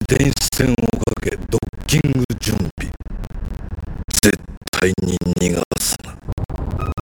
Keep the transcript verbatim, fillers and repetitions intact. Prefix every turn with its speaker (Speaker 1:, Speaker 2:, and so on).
Speaker 1: 電子線をかけドッキング準備。絶対に